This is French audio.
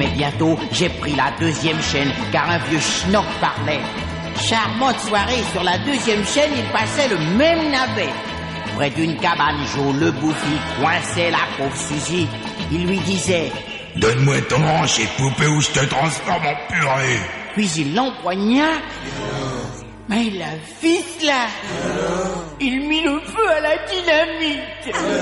Mais bientôt, j'ai pris la deuxième chaîne, car un vieux schnock parlait. Charmante soirée, sur la deuxième chaîne, il passait le même navet. Près d'une cabane, Joe le bouffi coinçait la pauvre Suzy. Il lui disait: donne-moi ton hanche et poupée ou je te transforme en purée. Puis il l'empoigna. Mais la ficela. Il mit le feu à la dynamite.